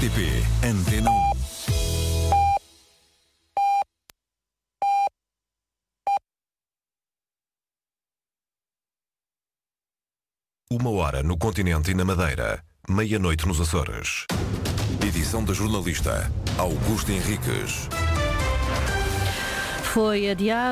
RTP Antena 1. Uma hora no continente e na Madeira, meia-noite nos Açores. Edição da jornalista Augusta Henriques. Foi adiado.